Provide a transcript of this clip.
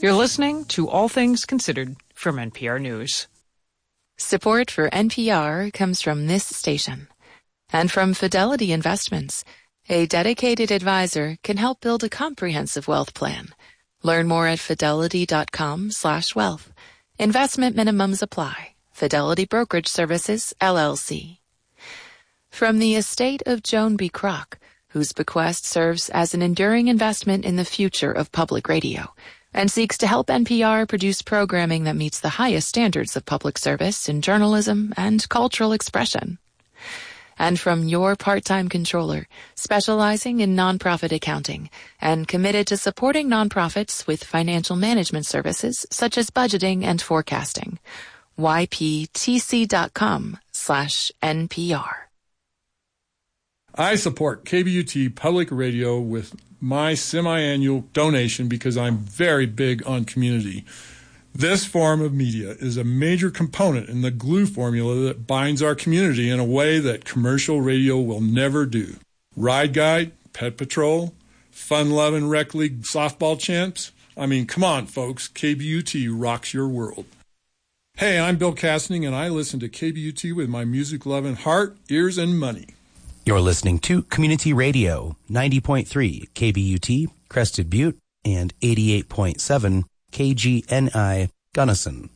You're listening to All Things Considered from NPR News. Support for NPR comes from this station and from Fidelity Investments. A dedicated advisor can help build a comprehensive wealth plan. Learn more at fidelity.com/wealth. Investment minimums apply. Fidelity Brokerage Services, LLC. From the estate of Joan B. Kroc, whose bequest serves as an enduring investment in the future of public radio and seeks to help NPR produce programming that meets the highest standards of public service in journalism and cultural expression. And from your part-time controller, specializing in nonprofit accounting and committed to supporting nonprofits with financial management services such as budgeting and forecasting. yptc.com/NPR. I support KBUT Public Radio with my semi-annual donation because I'm very big on community. This form of media is a major component in the glue formula that binds our community in a way that commercial radio will never do. Ride Guide, Pet Patrol, Fun-Lovin' Rec League softball champs. I mean, come on, folks. KBUT rocks your world. Hey, I'm Bill Cassidy, and I listen to KBUT with my music-loving heart, ears, and money. You're listening to Community Radio, 90.3 KBUT, Crested Butte, and 88.7 KGNI, Gunnison.